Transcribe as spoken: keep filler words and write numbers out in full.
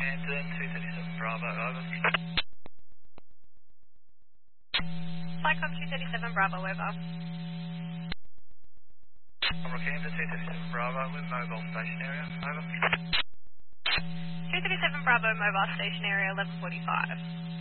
Rockhampton, two thirty-seven Bravo, over. Flycom two thirty-seven Bravo, over. Rockhampton, two thirty-seven Bravo, with mobile station area, over. two thirty-seven Bravo, mobile station area, eleven forty-five.